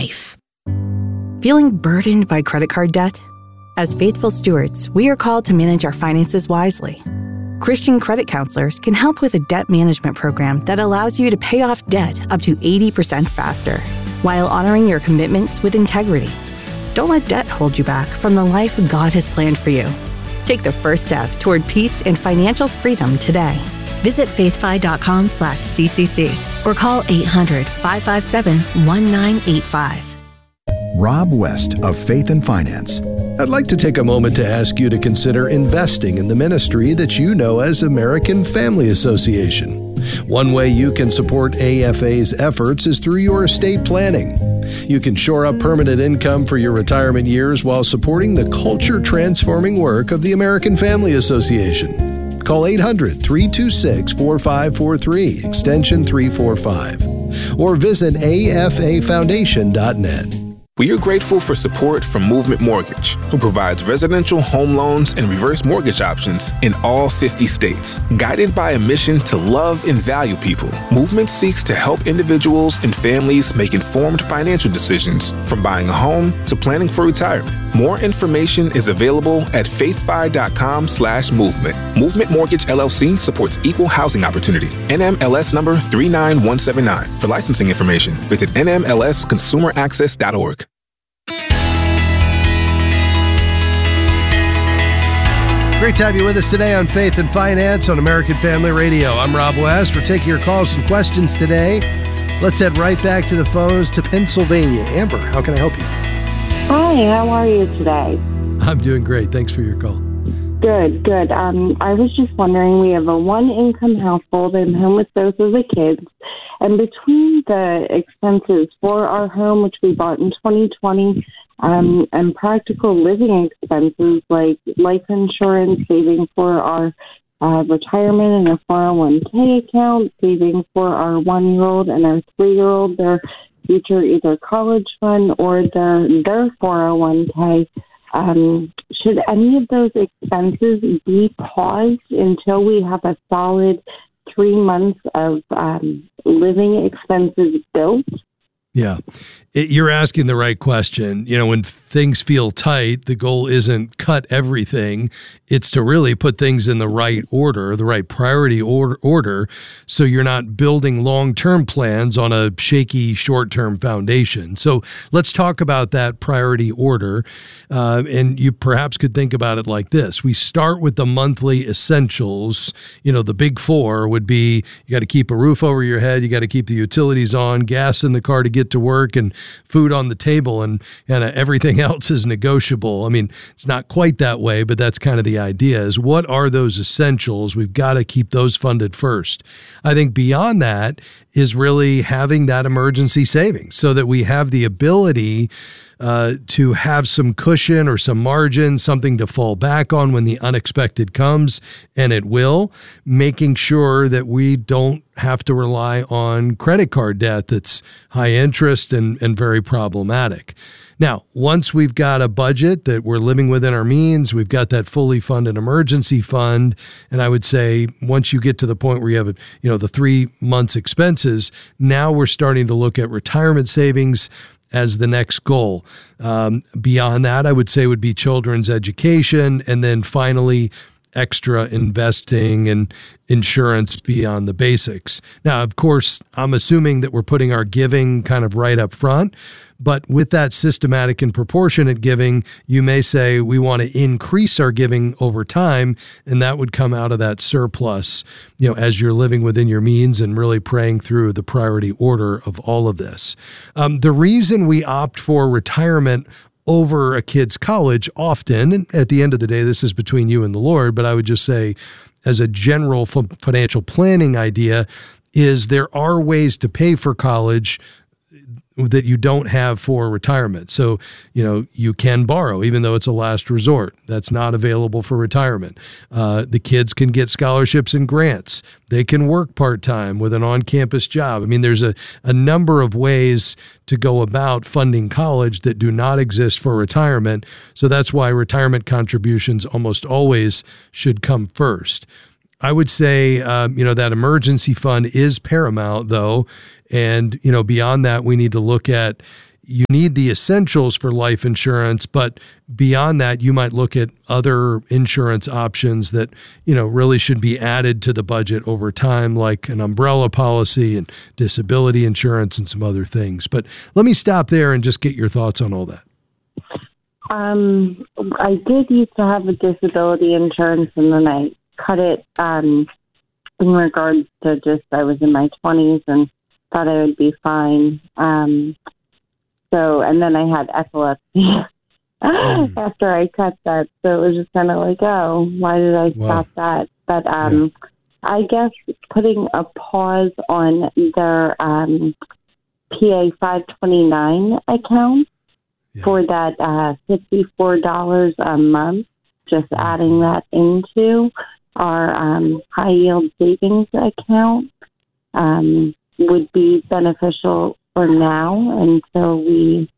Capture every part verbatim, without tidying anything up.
life. Feeling burdened by credit card debt? As faithful stewards, we are called to manage our finances wisely. Christian credit counselors can help with a debt management program that allows you to pay off debt up to eighty percent faster, while honoring your commitments with integrity. Don't let debt hold you back from the life God has planned for you. Take the first step toward peace and financial freedom today. Visit faithfi.com slash CCC or call eight hundred, five five seven, one nine eight five. Rob West of Faith and Finance. I'd like to take a moment to ask you to consider investing in the ministry that you know as American Family Association. One way you can support A F A's efforts is through your estate planning. You can shore up permanent income for your retirement years while supporting the culture-transforming work of the American Family Association. Call eight hundred, three two six, four five four three, extension three forty-five, or visit A F A foundation dot net. We are grateful for support from Movement Mortgage, who provides residential home loans and reverse mortgage options in all fifty states. Guided by a mission to love and value people, Movement seeks to help individuals and families make informed financial decisions, from buying a home to planning for retirement. More information is available at faithfi.com slash movement. Movement Mortgage L L C supports equal housing opportunity. N M L S number three nine one seven nine. For licensing information, visit N M L S consumer access dot org. Great to have you with us today on Faith and Finance on American Family Radio. I'm Rob West. We're taking your calls and questions today. Let's head right back to the phones to Pennsylvania. Amber, how can I help you? Hi, how are you today? I'm doing great. Thanks for your call. Good, good. Um, I was just wondering, we have a one-income household and home with both of the kids. And between the expenses for our home, which we bought in twenty twenty, um, and practical living expenses like life insurance, saving for our uh, retirement and a four oh one k account, saving for our one-year-old and our three-year-old, their future either college fund or their, their four oh one k, um, should any of those expenses be paused until we have a solid three months of um, living expenses built? Yeah, it, you're asking the right question. You know, when things feel tight, the goal isn't cut everything. It's to really put things in the right order, the right priority order, order so you're not building long-term plans on a shaky short-term foundation. So let's talk about that priority order. Uh, and you perhaps could think about it like this. We start with the monthly essentials. You know, the big four would be you got to keep a roof over your head, you got to keep the utilities on, gas in the car to get to work, and food on the table, and, and uh, everything else is negotiable. I mean, it's not quite that way, but that's kind of the idea is what are those essentials? We've got to keep those funded first. I think beyond that is really having that emergency savings so that we have the ability uh, to have some cushion or some margin, something to fall back on when the unexpected comes, and it will, making sure that we don't have to rely on credit card debt that's high interest and, and very problematic. Now, once we've got a budget that we're living within our means, we've got that fully funded emergency fund, and I would say once you get to the point where you have, you know, the three months expenses, now we're starting to look at retirement savings as the next goal. Um, beyond that, I would say would be children's education, and then finally extra investing and insurance beyond the basics. Now, of course, I'm assuming that we're putting our giving kind of right up front, but with that systematic and proportionate giving, you may say we want to increase our giving over time, and that would come out of that surplus, you know, as you're living within your means and really praying through the priority order of all of this. Um, the reason we opt for retirement over a kid's college often, and at the end of the day, this is between you and the Lord, but I would just say as a general financial planning idea is there are ways to pay for college that you don't have for retirement. So, you know, you can borrow, even though it's a last resort. That's not available for retirement. Uh, the kids can get scholarships and grants. They can work part-time with an on-campus job. I mean, there's a, a number of ways to go about funding college that do not exist for retirement. So that's why retirement contributions almost always should come first. I would say, um, you know, that emergency fund is paramount, though. And, you know, beyond that, we need to look at, you need the essentials for life insurance, but beyond that, you might look at other insurance options that, you know, really should be added to the budget over time, like an umbrella policy and disability insurance and some other things. But let me stop there and just get your thoughts on all that. Um, I did used to have a disability insurance, and then I cut it um, in regards to just I was in my twenties and thought I would be fine. Um, so, and then I had epilepsy mm. after I cut that. So it was just kind of like, oh, why did I wow. stop that? But um, yeah. I guess putting a pause on their um, P A five twenty-nine account yeah. for that uh, fifty-four dollars a month, just adding that into our um, high yield savings account um, would be beneficial for now until we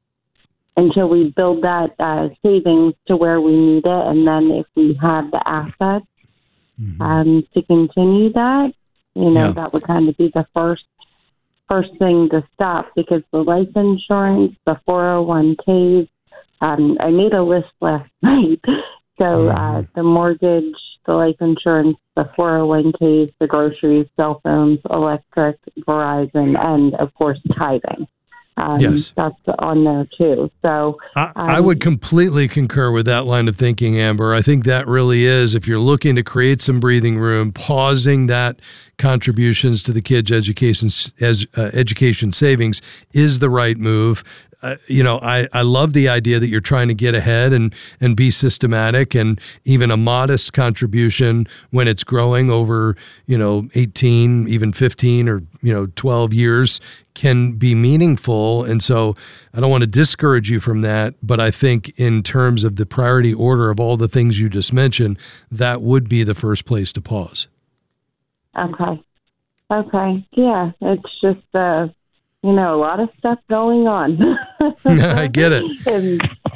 until we build that uh, savings to where we need it, and then if we have the assets mm-hmm. um, to continue that, you know, yeah. that would kind of be the first first thing to stop, because the life insurance, the four oh one k's, um, I made a list last night. So mm-hmm. uh, the mortgage, the life insurance, the four oh one k's, the groceries, cell phones, electric, Verizon, and, of course, tithing. Um, yes. That's on there, too. So I, um, I would completely concur with that line of thinking, Amber. I think that really is, if you're looking to create some breathing room, pausing that contributions to the kids' education, as, uh, education savings is the right move. Uh, you know, I, I love the idea that you're trying to get ahead and, and be systematic, and even a modest contribution when it's growing over, you know, eighteen, even fifteen or, you know, twelve years can be meaningful. And so I don't want to discourage you from that, but I think in terms of the priority order of all the things you just mentioned, that would be the first place to pause. Okay. Okay. Yeah. It's just, uh, you know, a lot of stuff going on. I get it. and,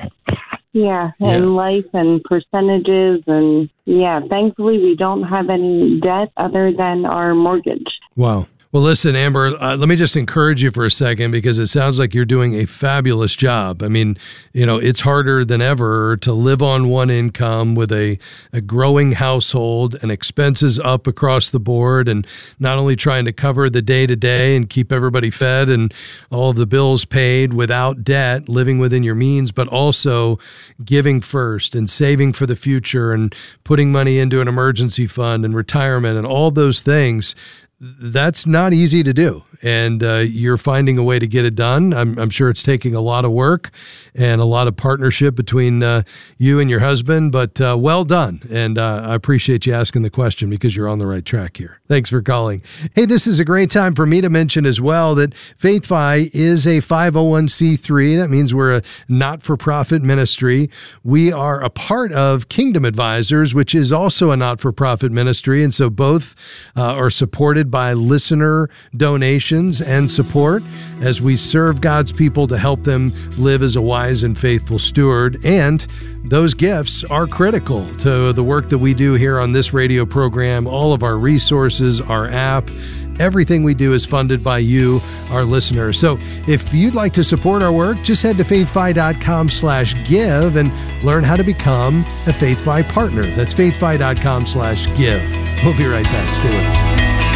yeah, yeah, and life and percentages. And, yeah, thankfully we don't have any debt other than our mortgage. Wow. Well, listen, Amber, uh, let me just encourage you for a second, because it sounds like you're doing a fabulous job. I mean, you know, it's harder than ever to live on one income with a, a growing household and expenses up across the board, and not only trying to cover the day-to-day and keep everybody fed and all of the bills paid without debt, living within your means, but also giving first and saving for the future and putting money into an emergency fund and retirement and all those things. That's not easy to do, and uh, you're finding a way to get it done. I'm, I'm sure it's taking a lot of work and a lot of partnership between uh, you and your husband, but uh, well done. And uh, I appreciate you asking the question, because you're on the right track here. Thanks for calling. Hey, this is a great time for me to mention as well that FaithFi is a five oh one c three. That means we're a not-for-profit ministry. We are a part of Kingdom Advisors, which is also a not-for-profit ministry, and so both uh, are supported by listener donations and support as we serve God's people to help them live as a wise and faithful steward. And those gifts are critical to the work that we do here on this radio program. All of our resources, our app, everything we do is funded by you, our listeners. So if you'd like to support our work, just head to faithfi.com slash give and learn how to become a FaithFi partner. That's faithfi.com slash give. We'll be right back. Stay with us.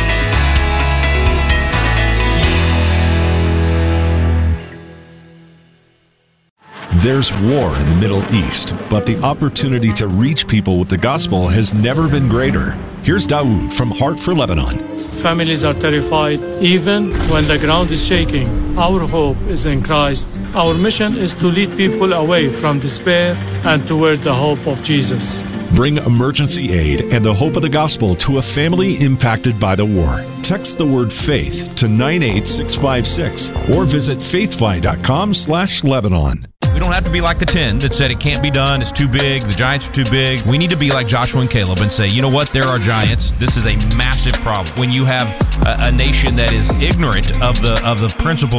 There's war in the Middle East, but the opportunity to reach people with the gospel has never been greater. Here's Dawood from Heart for Lebanon. Families are terrified, even when the ground is shaking. Our hope is in Christ. Our mission is to lead people away from despair and toward the hope of Jesus. Bring emergency aid and the hope of the gospel to a family impacted by the war. Text the word faith to nine eight six five six or visit faithfi.com slash Lebanon. We don't have to be like the ten that said it can't be done, it's too big, the giants are too big. We need to be like Joshua and Caleb and say, you know what, there are giants. This is a massive problem. When you have a, a nation that is ignorant of the of the principle